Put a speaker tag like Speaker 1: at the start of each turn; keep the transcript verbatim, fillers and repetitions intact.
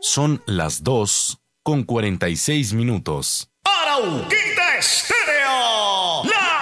Speaker 1: Son las dos con cuarenta y seis minutos.
Speaker 2: Arauquita Estéreo, la